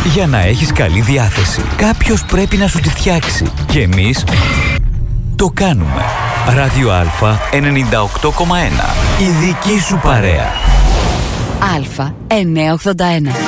Για να έχεις καλή διάθεση, κάποιος πρέπει να σου τη φτιάξει. Και εμείς το κάνουμε. Ράδιο Α 98,1. Η δική σου παρέα. Α 981.